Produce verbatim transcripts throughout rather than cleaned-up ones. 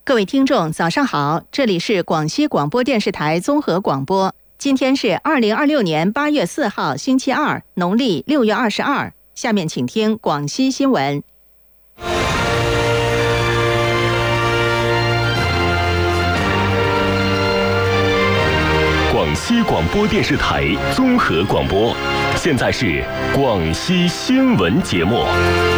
各位听众，早上好，这里是广西广播电视台综合广播。今天是二零二六年八月四号，星期二，农历六月二十二。下面请听广西新闻。 广西广播电视台综合广播，现在是广西新闻节目。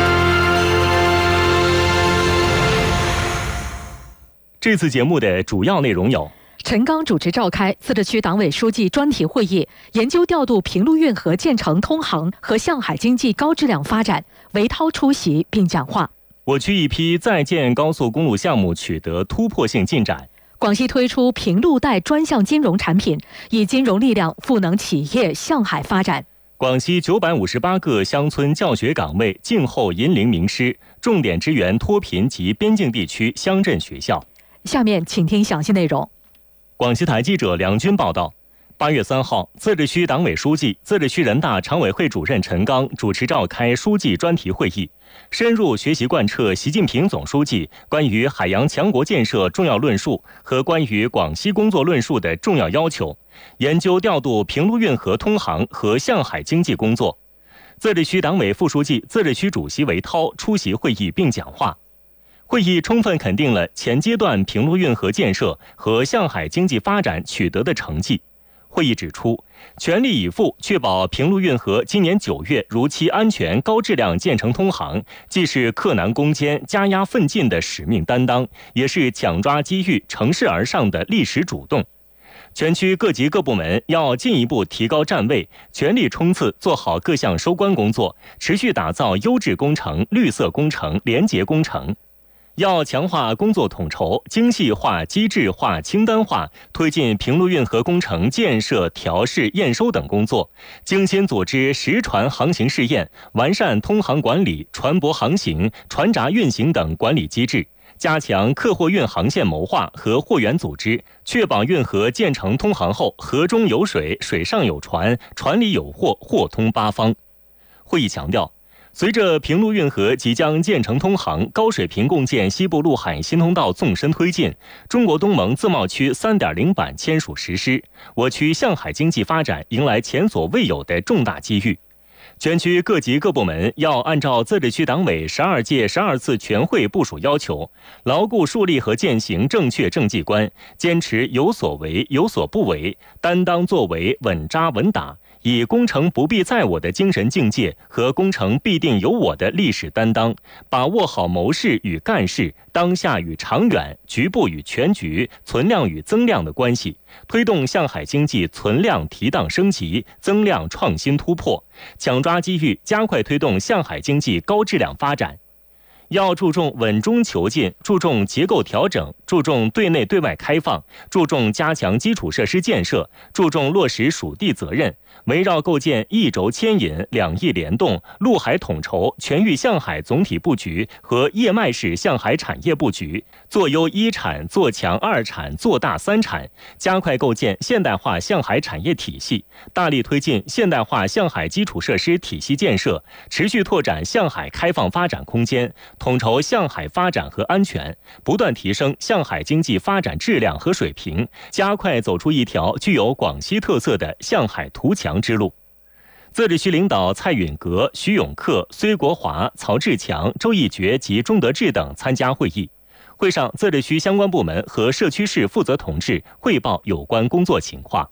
这次节目的主要内容有： 陈刚主持召开自治区党委书记专题会议，研究调度平陆运河建成通航和向海经济高质量发展。韦涛出席并讲话。 我区一批在建高速公路项目取得突破性进展。 广西推出平陆贷专项金融产品，以金融力量赋能企业向海发展。 广西九百五十八个乡村教学岗位静候引领名师，重点支援脱贫及边境地区乡镇学校。 下面请听详细内容。 广西台记者梁军报道，八月三号，自治区党委书记、自治区人大常委会主任陈刚主持召开书记专题会议，深入学习贯彻习近平总书记关于海洋强国建设重要论述和关于广西工作论述的重要要求，研究调度平陆运河通航和向海经济工作。自治区党委副书记、自治区主席韦涛出席会议并讲话。会议充分肯定了前阶段平陆运河建设和向海经济发展取得的成绩。会议指出，全力以赴确保平陆运河今年九月如期安全高质量建成通航，既是克难攻坚、加压奋进的使命担当，也是抢抓机遇、乘势而上的历史主动。全区各级各部门要进一步提高站位，全力冲刺做好各项收官工作，持续打造优质工程、绿色工程、廉洁工程。要强化工作统筹，精细化、机制化、清单化，推进平陆运河工程建设、调试、验收等工作，精心组织实船航行试验，完善通航管理、船舶航行、船闸运行等管理机制，加强客货运航线谋划和货源组织，确保运河建成通航后，河中有水，水上有船，船里有货，货通八方。会议强调，随着平陆运河即将建成通航，高水平共建西部陆海新通道纵深推进，中国东盟自贸区 三点零 版签署实施，我区向海经济发展迎来前所未有的重大机遇。全区各级各部门要按照自治区党委十二届十二次全会部署要求，牢固树立和践行正确政绩观，坚持有所为有所不为，担当作为，稳扎稳打，以工程不必在我的精神境界和工程必定有我的历史担当，把握好谋事与干事、当下与长远、局部与全局、存量与增量的关系，推动向海经济存量提档升级、增量创新突破，抢抓机遇，加快推动向海经济高质量发展。要注重稳中求进，注重结构调整，注重对内对外开放，注重加强基础设施建设，注重落实属地责任，围绕构建一轴牵引、两翼联动、陆海统筹、全域向海总体布局和叶脉式向海产业布局，做优一产，做强二产，做大三产，加快构建现代化向海产业体系，大力推进现代化向海基础设施体系建设，持续拓展向海开放发展空间，统筹向海发展和安全，不断提升向海经济发展质量和水平，加快走出一条具有广西特色的向海图强之路。自治区领导蔡允革、徐永克、崔国华、曹志强、周一觉及钟德志等参加会议。会上，自治区相关部门和社区市负责同志汇报有关工作情况。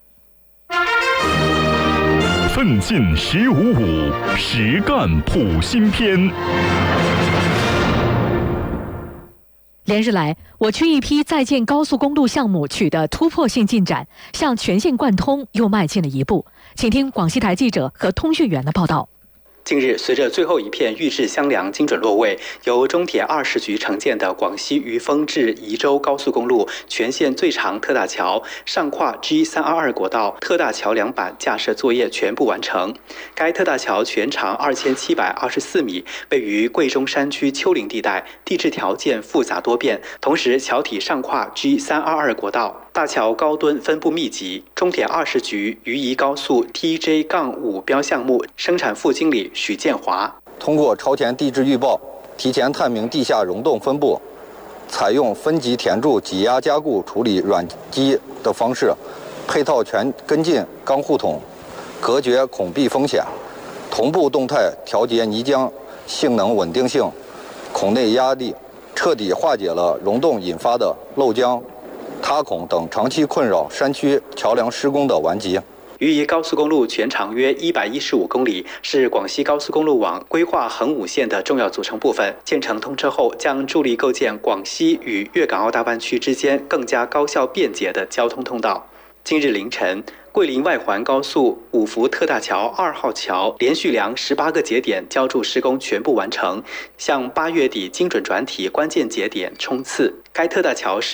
奋进十五五，实干谱新篇。 连日来，我区一批在建高速公路项目取得突破性进展，向全线贯通又迈进了一步。请听广西台记者和通讯员的报道。 近日，随着最后一片预制箱梁精准落位，由中铁二十局承建的广西余丰至宜州高速公路全线最长特大桥上跨 G 三二二国道特大桥梁板架设作业全部完成。该特大桥全长二千七百二十四米，位于贵州山区丘陵地带，地质条件复杂多变，同时桥体上跨 G 三二二国道。大桥高墩分布密集，中铁二十局渝宜高速 T J 五标项目生产副经理许建华， 通过超前地质预报，提前探明地下溶洞分布， 采用分级填筑、挤压加固处理软基的方式，配套全跟进钢护筒，隔绝孔壁风险，同步动态调节泥浆性能稳定性、孔内压力，彻底化解了溶洞引发的漏浆、塌孔等长期困扰山区桥梁施工的顽疾。 渝宜高速公路全长约一百一十五公里，是广西高速公路网规划横五线的重要组成部分。建成通车后，将助力构建广西与粤港澳大湾区之间更加高效便捷的交通通道。今日凌晨，桂林外环高速五福特大桥二号桥连续梁十八个节点浇筑施工全部完成，向八月底精准转体关键节点冲刺。该特大桥是